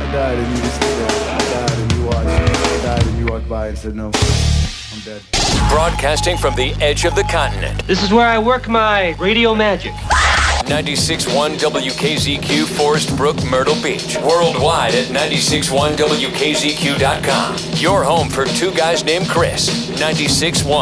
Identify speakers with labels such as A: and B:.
A: died and you just stood there. I died and you watched. I died and you walked by and said, no, I'm dead.
B: Broadcasting from the edge of the continent.
C: This is where I work my radio magic.
B: 96.1 WKZQ, Forest Brook, Myrtle Beach. Worldwide at 96.1WKZQ.com. Your home for two guys named Chris. 96.1